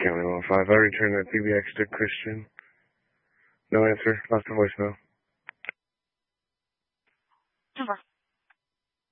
County 105. I returned that PBX to Christian. No answer. Lost a voicemail.